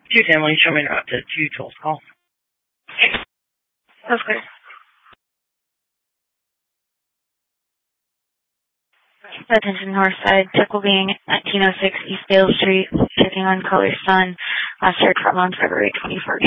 210, will you show me up to 212 call? That's clear. Attention Northside, Tickle being 1906 East Dale Street, checking on Color Sun, last heard from on February 21st.